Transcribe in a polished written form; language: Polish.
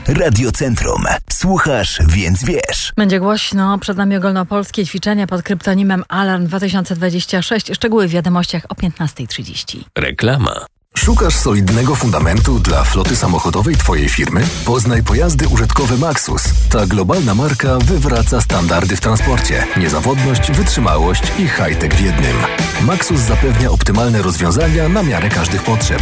Radio Centrum. Słuchasz, więc wiesz. Będzie głośno. Przed nami ogólnopolskie ćwiczenia pod kryptonimem Alarm 2026. Szczegóły w wiadomościach o 15:30. Reklama. Szukasz solidnego fundamentu dla floty samochodowej Twojej firmy? Poznaj pojazdy użytkowe Maxus. Ta globalna marka wywraca standardy w transporcie. Niezawodność, wytrzymałość i high-tech w jednym. Maxus zapewnia optymalne rozwiązania na miarę każdych potrzeb.